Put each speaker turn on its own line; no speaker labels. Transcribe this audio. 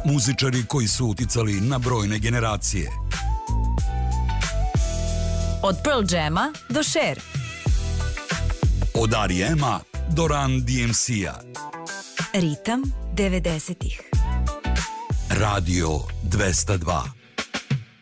Muzičari koji su uticali na brojne generacije.
Od Pearl Jama do Cher.
Od R.E.M.-a do Run DMC-a.
Ritam 90-ih.
Radio 202.